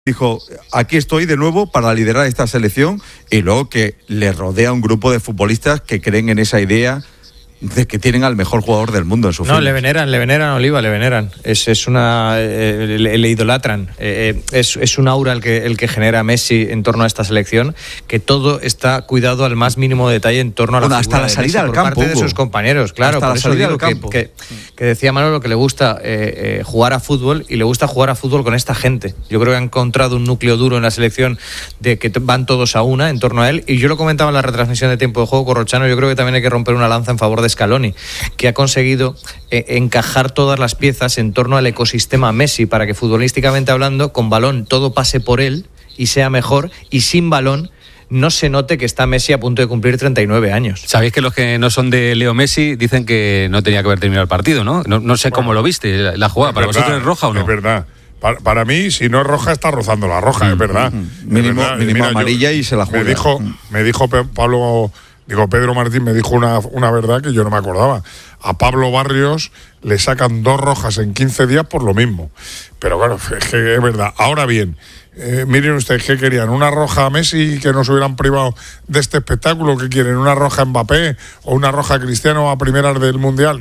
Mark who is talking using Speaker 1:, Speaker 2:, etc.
Speaker 1: Dijo, aquí estoy de nuevo para liderar esta selección, y luego que le rodea un grupo de futbolistas que creen en esa idea de que tienen al mejor jugador del mundo en su
Speaker 2: No, le veneran Oliva, le veneran. Es una le idolatran. Es un aura el que genera Messi en torno a esta selección, que todo está cuidado al más mínimo detalle en torno a la
Speaker 1: hasta la salida al campo
Speaker 2: por parte de sus compañeros. Claro,
Speaker 1: hasta
Speaker 2: por
Speaker 1: la
Speaker 2: eso
Speaker 1: salida
Speaker 2: digo
Speaker 1: al campo.
Speaker 2: que decía Manolo que le gusta jugar a fútbol, y le gusta jugar a fútbol con esta gente. Yo creo que ha encontrado un núcleo duro en la selección de que van todos a una en torno a él, y yo lo comentaba en la retransmisión de Tiempo de Juego, Corrochano. Yo creo que también hay que romper una lanza en favor de Scaloni, que ha conseguido encajar todas las piezas en torno al ecosistema Messi para que, futbolísticamente hablando, con balón todo pase por él y sea mejor, y sin balón no se note que está Messi a punto de cumplir 39 años.
Speaker 3: Sabéis que los que no son de Leo Messi dicen que no tenía que haber terminado el partido, ¿no? No sé cómo lo viste, la jugada. ¿Para vosotros es roja o no?
Speaker 4: Es verdad. Para mí, si no es roja, está rozando la roja, es verdad.
Speaker 1: Mínimo amarilla, y se la juega.
Speaker 4: Me dijo Pedro Martín me dijo una verdad que yo no me acordaba. A Pablo Barrios le sacan 2 rojas en 15 días por lo mismo. Pero bueno, es que es verdad. Ahora bien, miren ustedes, ¿qué querían? ¿Una roja a Messi, que nos hubieran privado de este espectáculo? ¿Qué quieren? ¿Una roja a Mbappé o una roja a Cristiano a primeras del Mundial?